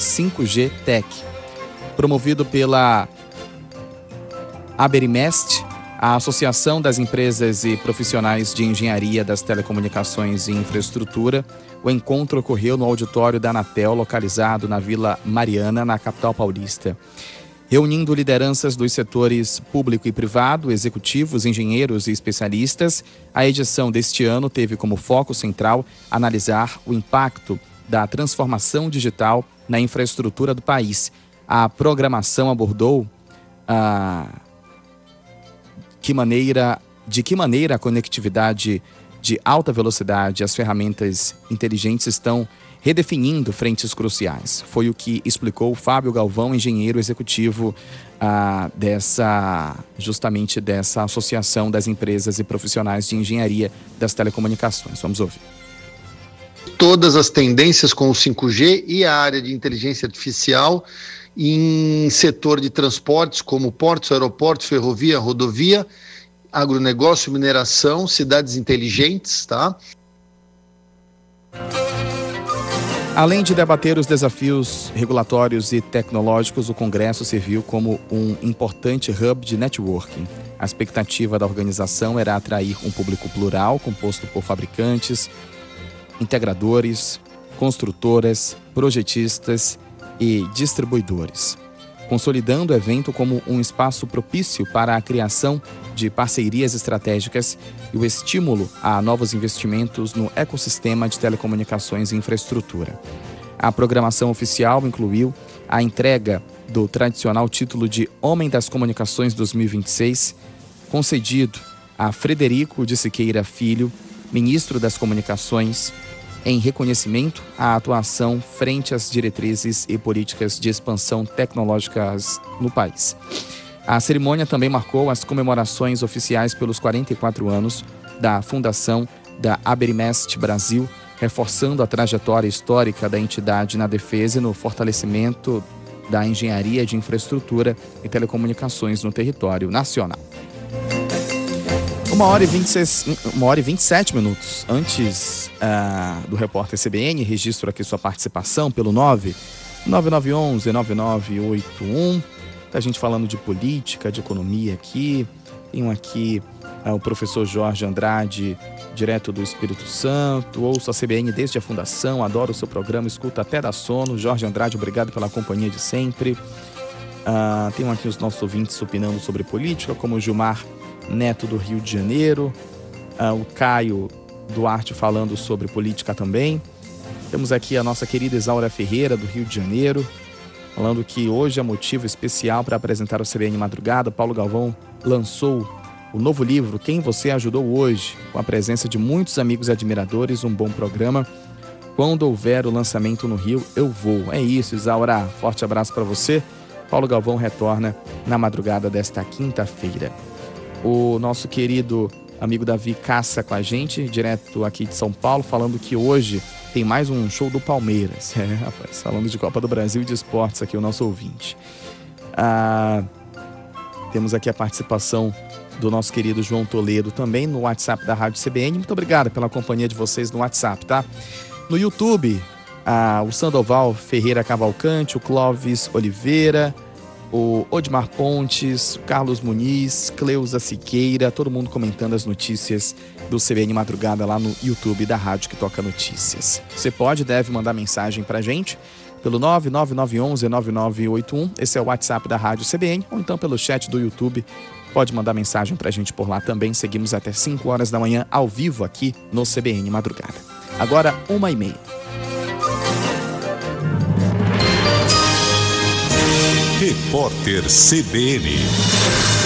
5G Tech. Promovido pela Aberimest, a Associação das Empresas e Profissionais de Engenharia das Telecomunicações e Infraestrutura, o encontro ocorreu no auditório da Anatel, localizado na Vila Mariana, na capital paulista. Reunindo lideranças dos setores público e privado, executivos, engenheiros e especialistas, a edição deste ano teve como foco central analisar o impacto da transformação digital na infraestrutura do país. A programação abordou de que maneira a conectividade de alta velocidade e as ferramentas inteligentes estão redefinindo frentes cruciais. Foi o que explicou Fábio Galvão, engenheiro executivo dessa Associação das Empresas e Profissionais de Engenharia das Telecomunicações. Vamos ouvir. Todas as tendências com o 5G e a área de inteligência artificial em setor de transportes, como portos, aeroportos, ferrovia, rodovia, agronegócio, mineração, cidades inteligentes, tá? Além de debater os desafios regulatórios e tecnológicos, o Congresso serviu como um importante hub de networking. A expectativa da organização era atrair um público plural, composto por fabricantes, integradores, construtoras, projetistas e distribuidores, consolidando o evento como um espaço propício para a criação de parcerias estratégicas e o estímulo a novos investimentos no ecossistema de telecomunicações e infraestrutura. A programação oficial incluiu a entrega do tradicional título de Homem das Comunicações 2026, concedido a Frederico de Siqueira Filho, ministro das Comunicações, em reconhecimento à atuação frente às diretrizes e políticas de expansão tecnológicas no país. A cerimônia também marcou as comemorações oficiais pelos 44 anos da fundação da Aberimest Brasil, reforçando a trajetória histórica da entidade na defesa e no fortalecimento da engenharia de infraestrutura e telecomunicações no território nacional. 1h27 antes do repórter CBN, registro aqui sua participação pelo 9911-9981. A gente falando de política, de economia aqui. Tenho aqui o professor Jorge Andrade, direto do Espírito Santo. Ouço a CBN desde a fundação, adoro o seu programa, escuto até dar sono. Jorge Andrade, obrigado pela companhia de sempre. Tenho aqui os nossos ouvintes opinando sobre política, como o Gilmar Neto do Rio de Janeiro, o Caio Duarte falando sobre política também. Temos aqui a nossa querida Isaura Ferreira do Rio de Janeiro, falando que hoje é motivo especial para apresentar o CBN Madrugada. Paulo Galvão lançou o novo livro Quem Você Ajudou Hoje, com a presença de muitos amigos e admiradores, um bom programa. Quando houver o lançamento no Rio, eu vou. É isso, Isaura, forte abraço para você. Paulo Galvão retorna na madrugada desta quinta-feira. O nosso querido amigo Davi Caça com a gente, direto aqui de São Paulo, falando que hoje tem mais um show do Palmeiras. Rapaz, falando de Copa do Brasil e de esportes aqui, o nosso ouvinte. Temos aqui a participação do nosso querido João Toledo também no WhatsApp da Rádio CBN. Muito obrigado pela companhia de vocês no WhatsApp, tá? No YouTube, o Sandoval Ferreira Cavalcante, o Clóvis Oliveira, o Odmar Pontes, o Carlos Muniz, Cleusa Siqueira, todo mundo comentando as notícias do CBN Madrugada lá no YouTube da Rádio que Toca Notícias. Você pode e deve mandar mensagem pra gente pelo 99911-9981, esse é o WhatsApp da Rádio CBN, ou então pelo chat do YouTube, pode mandar mensagem pra gente por lá também. Seguimos até 5 horas da manhã ao vivo aqui no CBN Madrugada. Agora 1h30. Repórter CBN.